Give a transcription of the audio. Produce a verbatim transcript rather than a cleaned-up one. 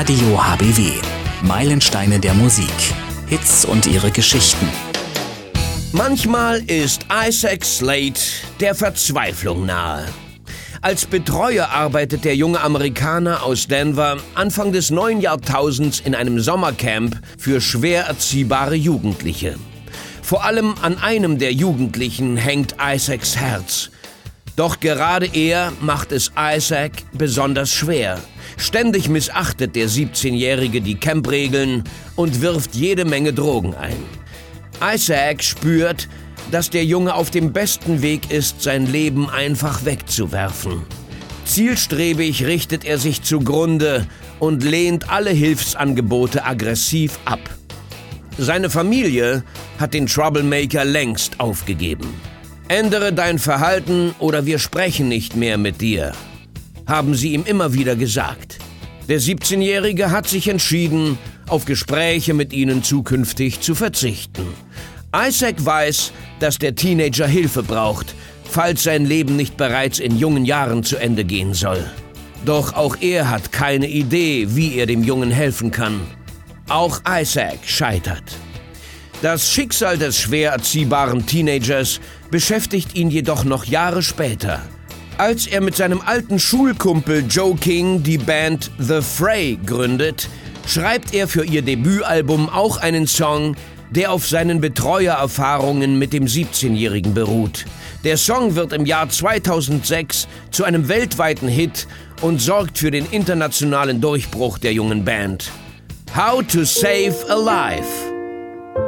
Radio H B W. Meilensteine der Musik. Hits und ihre Geschichten. Manchmal ist Isaac Slade der Verzweiflung nahe. Als Betreuer arbeitet der junge Amerikaner aus Denver Anfang des neuen Jahrtausends in einem Sommercamp für schwer erziehbare Jugendliche. Vor allem an einem der Jugendlichen hängt Isaacs Herz. Doch gerade er macht es Isaac besonders schwer. Ständig missachtet der siebzehnjährige die Campregeln und wirft jede Menge Drogen ein. Isaac spürt, dass der Junge auf dem besten Weg ist, sein Leben einfach wegzuwerfen. Zielstrebig richtet er sich zugrunde und lehnt alle Hilfsangebote aggressiv ab. Seine Familie hat den Troublemaker längst aufgegeben. »Ändere dein Verhalten oder wir sprechen nicht mehr mit dir«, haben sie ihm immer wieder gesagt. Der siebzehnjährige hat sich entschieden, auf Gespräche mit ihnen zukünftig zu verzichten. Isaac weiß, dass der Teenager Hilfe braucht, falls sein Leben nicht bereits in jungen Jahren zu Ende gehen soll. Doch auch er hat keine Idee, wie er dem Jungen helfen kann. Auch Isaac scheitert. Das Schicksal des schwer erziehbaren Teenagers beschäftigt ihn jedoch noch Jahre später. Als er mit seinem alten Schulkumpel Joe King die Band The Fray gründet, schreibt er für ihr Debütalbum auch einen Song, der auf seinen Betreuererfahrungen mit dem siebzehnjährigen beruht. Der Song wird im Jahr zweitausendsechs zu einem weltweiten Hit und sorgt für den internationalen Durchbruch der jungen Band. How to Save a Life.